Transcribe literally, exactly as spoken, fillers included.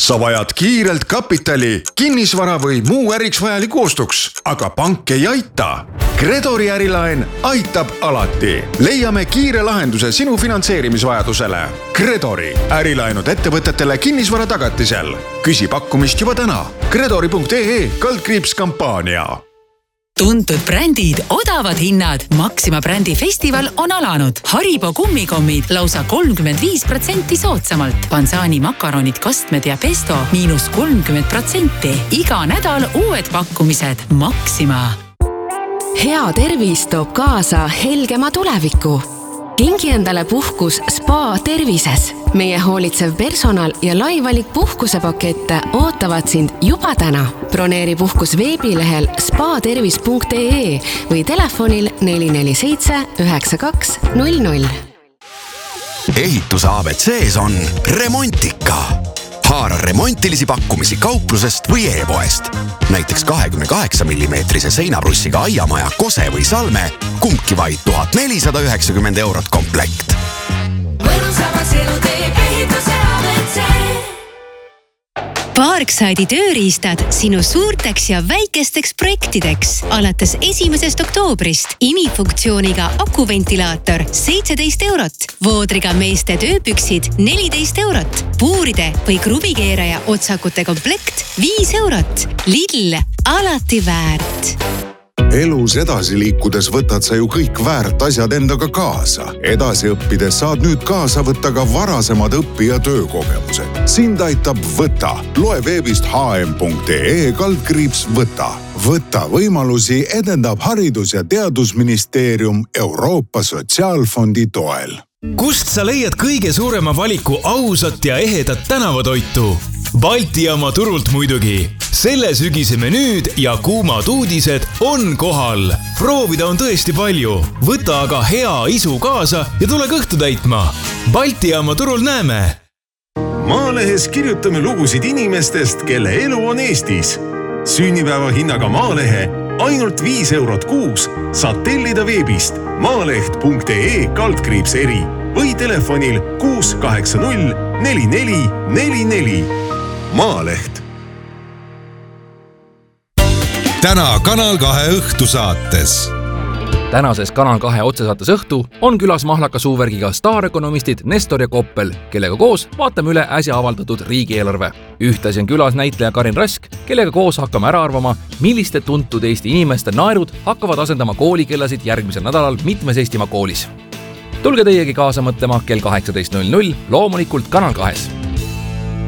sa vajad kiirelt kapitali, kinnisvara või muu äriks vajaliku ostuks, aga pank ei aita. Kredori ärilaen aitab alati. Leiame kiire lahenduse sinu finantseerimisvajadusele. Kredori ärilaenud ettevõtetele kinnisvara tagatisel. Küsi pakkumist juba täna. Kredori punkt ee kaldkriips kampaania. Tuntud brändid, odavad hinnad. Maxima brändi festival on alanud. Haribo kummikommid lausa kolmkümmend viis protsenti soodsamalt. Pansani makaronid, kastmed ja pesto miinus kolmkümmend protsenti. Iga nädal uued pakkumised. Maxima. Hea tervis toob kaasa helgema tuleviku. Kingi endale puhkus Spa Tervises. Meie hoolitsev personal ja laivalik puhkusepakette ootavad sind juba täna. Broneeri puhkus veebilehel spa tervis punkt ee või telefonil neli neli seitse üheksa kaks null null. Ehituse A B C-s on Remontika. Haara remontilisi pakkumisi kauplusest või e-poest. Näiteks kahekümne kaheksa millimeetrise seinaprussiga aiamaja, kose või salme, kumbki vaid tuhat nelisada üheksakümmend eurot komplekt. Mõnusavas elu teeb ehituse A B C. Parkside'i tööriistad sinu suurteks ja väikesteks projektideks. Alates esimesest oktoobrist imifunktsiooniga akuventilaator seitseteist eurot, voodriga meeste tööpüksid neliteist eurot, puuride või kruvikeeraja otsakute komplekt viis eurot. Lidl, alati väärt. Elus edasi liikudes võtad sa ju kõik väärt asjad endaga kaasa. Edasi õppides saad nüüd kaasa võtta ka varasemad õppija töökogemused. Sind aitab Võta. Loe veebist h m punkt ee kaldkriips Võta. Võta võimalusi edendab Haridus- ja Teadusministeerium Euroopa Sotsiaalfondi toel. Kust sa leiad kõige suurema valiku ausat ja ehedat tänavatoitu? Balti jaama turult muidugi. Selle sügise menüüd ja kuumad uudised on kohal. Proovida on tõesti palju. Võta aga hea isu kaasa ja tule kõhtu täitma. Balti jaama turul näeme. Maalehes kirjutame lugusid inimestest, kelle elu on Eestis. Sünnipäeva hinnaga Maalehe ainult viis eurot kuus saad tellida veebist maaleht punkt ee kaldkriips eri või telefonil kuus kaheksa null neli neli neli neli. Maaleht. Täna Kanal kahe õhtusaates. Tänases Kanal kahe otsesaates õhtu on külas mahlaka suuvärgiga staarökonomistid Nestor ja Koppel, kellega koos vaatame üle äsja avaldatud riigieelarve. Ühtlasi on külas näitleja Karin Rask, kellega koos hakkame ära arvama, milliste tuntud Eesti inimeste naerud hakkavad asendama koolikellasid järgmisel nädalal mitmes Eestimaa koolis. Tulge teiegi kaasa mõtlema kell kaheksateist null null loomulikult Kanal kahes.